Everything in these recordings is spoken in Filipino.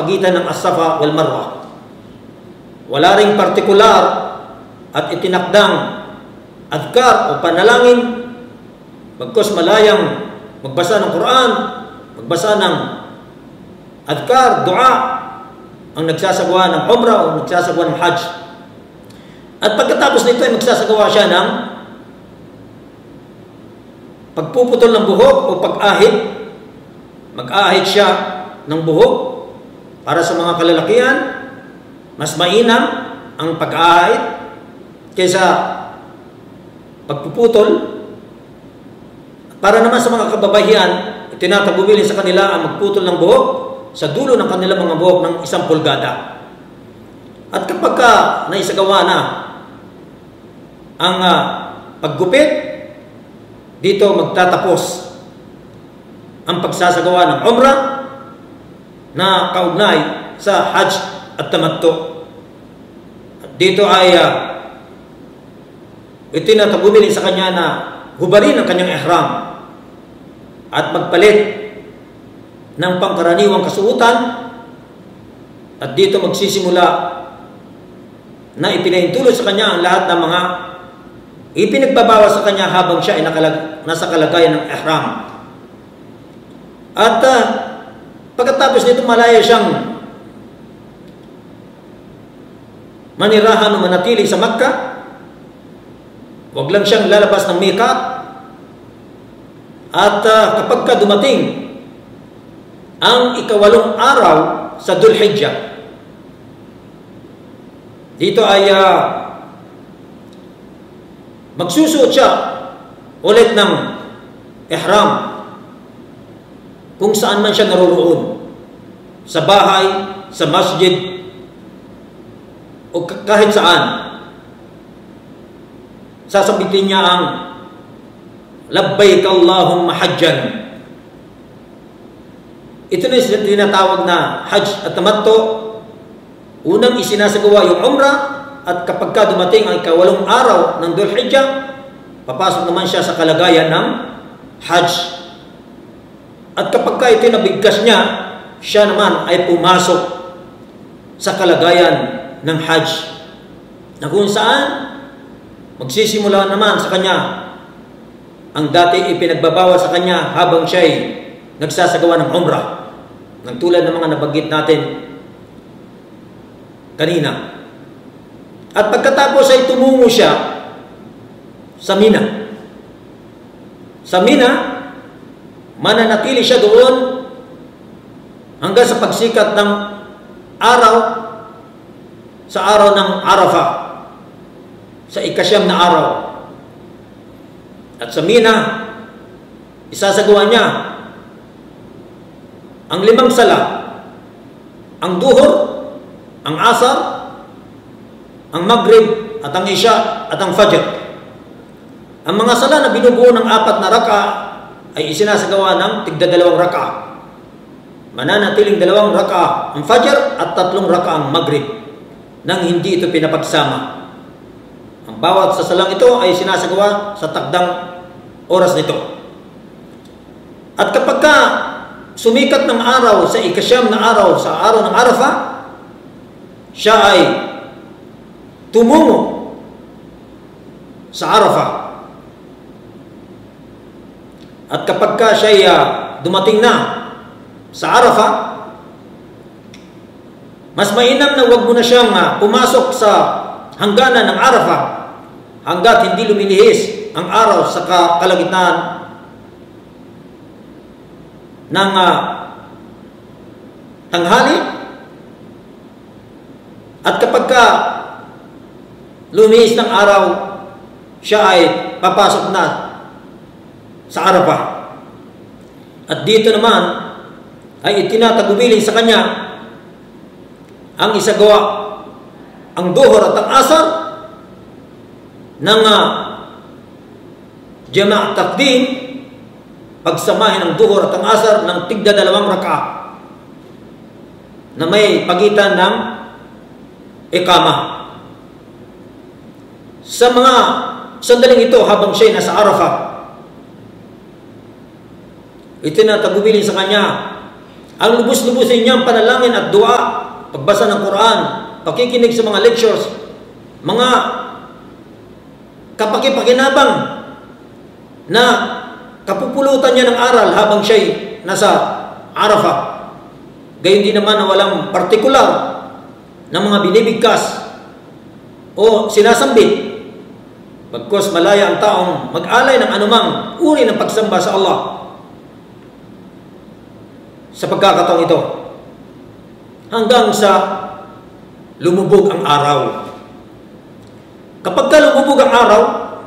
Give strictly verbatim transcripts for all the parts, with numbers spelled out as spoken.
pagitan ng As-Safa wal Marwa. Wala ring partikular at itinakdang adhkar o panalangin, bagkus malayang magbasa ng Quran, magbasa ng adhkar, dua, ang nagsasagawa ng umrah o nagsasagawa ng hajj. At pagkatapos nito ay magsasagawa siya ng pagpuputol ng buhok o pag-ahit. Mag-ahit siya ng buhok para sa mga kalalakihan. Mas mainam ang pag-ahit kaysa pagpuputol. Para naman sa mga kababaihan, tinatagubilin sa kanila ang magputol ng buhok sa dulo ng kanilang mga buhok ng isang pulgada. At kapag ka naisagawa na ang uh, paggupit, dito magtatapos ang pagsasagawa ng umrah na kaugnay sa hajj at tamattu. At dito ay uh, itinatagubilin sa kanya na hubarin ang kanyang ihram at magpalit ng pangkaraniwang kasuotan, at dito magsisimula na ipinahintulot sa kanya ang lahat ng mga ipinagbabawas sa kanya habang siya ay nakalag, nasa kalagayan ng ihram. At uh, pagkatapos nito malaya siyang manirahan o manatili sa Makkah. Huwag lang siyang lalabas ng miqat. At uh, kapag ka dumating ang ikawalong araw sa Dhul Hijjah, dito ay uh, magsusuot siya ulit ng ihram kung saan man siya naroroon, sa bahay, sa masjid, o kahit saan. Sasabitin niya ang labbaik Allahumma hajjan. Ito na yung tinatawag na hajj at tamattu. Unang isinasagawa yung umrah, at kapag ka dumating ang ikawalong araw ng Dhul Hijjah, papasok naman siya sa kalagayan ng hajj. At kapag ka ito nabigkas niya, siya naman ay pumasok sa kalagayan ng hajj, na kung saan magsisimula naman sa kanya ang dati ipinagbabawal sa kanya habang siya ay nagsasagawa ng umrah, ng tulad ng mga nabanggit natin kanina. At pagkatapos ay tumungo siya sa Mina. Sa Mina, mananatili siya doon hanggang sa pagsikat ng araw, sa araw ng Arafah, sa ikasyam na araw. At sa Mina, isasagawa niya ang limang sala, ang duhur, ang asar, ang maghrib, at ang isya, at ang fajr. Ang mga sala na binubuo ng apat na raka ay isinasagawa ng tigdadalawang raka. Mananatiling dalawang raka ang fajr at tatlong raka ang maghrib, nang hindi ito pinapagsama. Ang bawat sa salang ito ay sinasagawa sa takdang oras nito. At kapag ka sumikat ng araw sa ikasyam na araw, sa araw ng Arafah, siya ay tumungo sa Arafah. At kapag ka siya ay uh, dumating na sa Arafah, mas mainam na huwag mo na siyang uh, pumasok sa hangganan ng Arafah hanggat hindi lumilihis ang araw sa kalagitnaan ng uh, tanghali. At kapag ka lumihis ng araw, siya ay papasok na sa Arafah. At dito naman ay itinatagubilin sa kanya ang isagawa ang duhur at ang asar ng uh, jama' taqdim, pagsamahin ang duhur at ang asar ng tigda dalawang raka na may pagitan ng ikama. Sa mga sandaling ito, habang siya nasa Arafah, itinatagubilin sa kanya ang lubos-lubusin niyang panalangin at dua, pagbasa ng Quran, pakikinig sa mga lectures, mga kapakipakinabang na kapupulutan niya ng aral habang siya'y nasa Arafah. Gayon din naman na walang partikular na mga binibigkas o sinasambit, bagkus malaya ang taong mag-alay ng anumang uri ng pagsamba sa Allah sa pagkakataong ito hanggang sa lumubog ang araw. Kapag ka lumubog ang araw,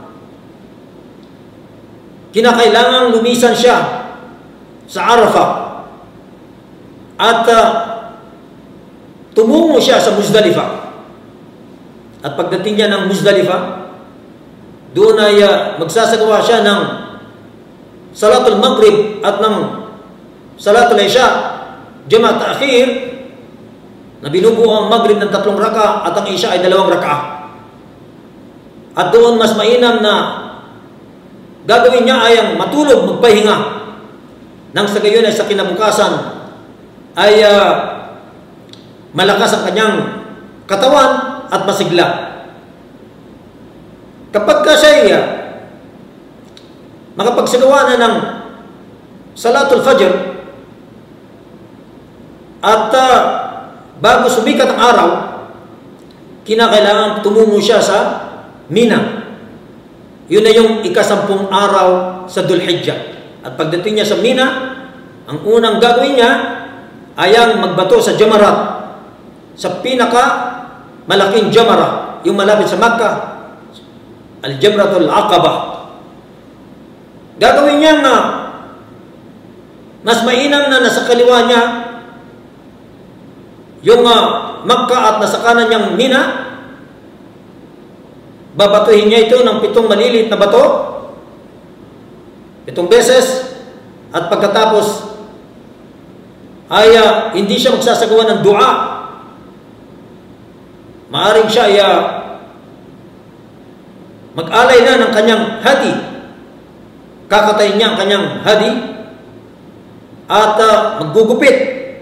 kinakailangang lumisan siya sa Arafah at uh, tumungo siya sa Muzdalifah. At pagdating niya ng Muzdalifah, doon ay uh, magsasagawa siya ng Salatul Maghrib at ng Salatul Isha, Jama' Ta'khir, na binubuo ang Maghrib ng tatlong raka at ang Isha ay dalawang raka. At doon mas mainam na gagawin niya ay ang matulog, magpahinga, nang sa gayon ay sa kinabukasan ay uh, malakas ang kanyang katawan at masigla. Kapag ka siya uh, makapagsagawa na ng Salatul Fajr at uh, bago sumikat ang araw, kinakailangan tumungo siya sa Mina. Yun na yung ikasampung araw sa Dhul Hijjah. At pagdating niya sa Mina, ang unang gagawin niya ay ang magbato sa Jamarat, sa pinaka malaking Jamara, yung malapit sa Makkah, Al-Jamratul Aqabah. Gagawin niya na mas mainam na nasa kaliwa niya yung uh, Makkah at nasa kanan niyang Mina. Babatuhin niya ito ng pitong maliliit na bato, pitong beses, at pagkatapos ay uh, hindi siya magsasagawa ng dua. Maaring siya ay uh, mag-alay na ng kanyang hadi, kakatayin niya ang kanyang hadi at uh, maggugupit.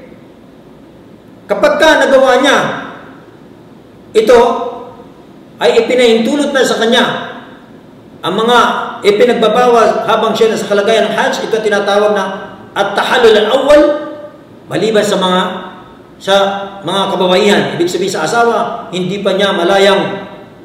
Kapag ka nagawa niya ito, ay ipinahintulot na sa kanya ang mga ipinagbabawal habang siya nasa kalagayan ng Hajj. Ito tinatawag na at-tahallul al-awwal, maliban sa mga sa mga kababaihan. Ibig sabihin sa asawa, hindi pa niya malayang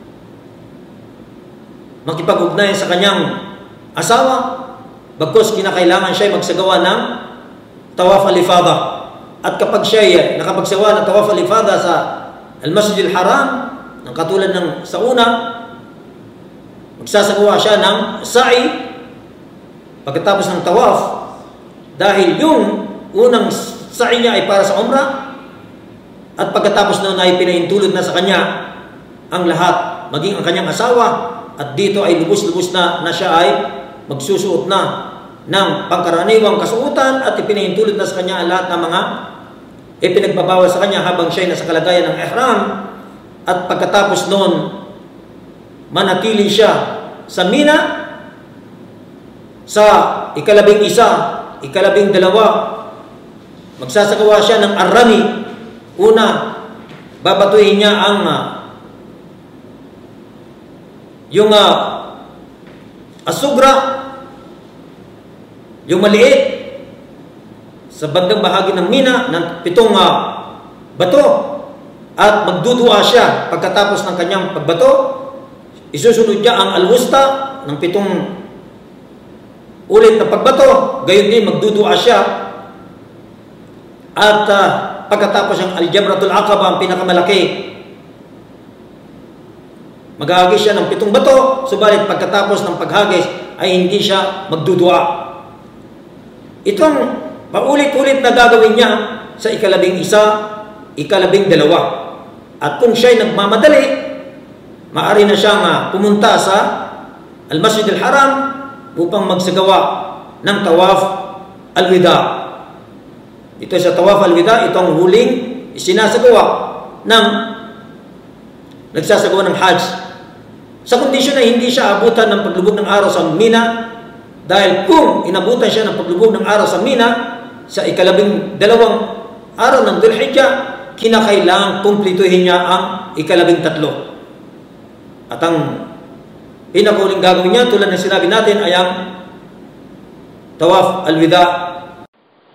makipag-ugnayan sa kanyang asawa, bagkus kinakailangan siya magsagawa ng tawaf al-ifada. At kapag siya nakapagsagawa ng tawaf al-ifada sa Al-Masjid al-Haram, ng katulad ng sa una, magsasagawa siya ng sa'i pagkatapos ng tawaf, dahil yung unang sa'i niya ay para sa umrah, at pagkatapos noon ay pinahintulot na sa kanya ang lahat, maging ang kanyang asawa, at dito ay lubos-lubos na na siya ay magsusuot na ng pangkaraniwang kasuotan, at ipinahintulot na sa kanya ang lahat ng mga ipinagbabawal sa kanya habang siya ay nasa kalagayan ng ihram. At pagkatapos noon, manatili siya sa Mina sa ikalabing isa, ikalabing dalawa. Magsasagawa siya ng arami. Una, babatuhin niya ang uh, yung uh, asugra, yung maliit, sa bandang bahagi ng Mina ng pitong uh, bato. At magdudua siya pagkatapos ng kanyang pagbato. Isusunod niya ang al-wusta ng pitong ulit na pagbato. Gayon din magdudua siya. At uh, pagkatapos ang al-Jamratul Aqabah, ang pinakamalaki, maghahagis siya ng pitong bato. Subalit pagkatapos ng paghagis ay hindi siya magdudua. Itong paulit-ulit na gagawin niya sa ikalabing isa, ikalabing dalawa. At kung siya'y nagmamadali, maaari na siyang uh, pumunta sa Al-Masjid al-Haram upang magsagawa ng Tawaf al-Wida. Ito sa Tawaf al-Wida, itong huling isinasagawa ng nagsasagawa ng Hajj. Sa kondisyon na hindi siya abutan ng paglubog ng araw sa Mina, dahil kung inabutan siya ng paglubog ng araw sa Mina, sa ikalabing dalawang araw ng Dhul-Hijjah, kinakailangan kumplituhin niya ang ikalabing tatlo. At ang pinakauling gagawin niya, tulad ng sinabi natin, ay ang tawaf al-wida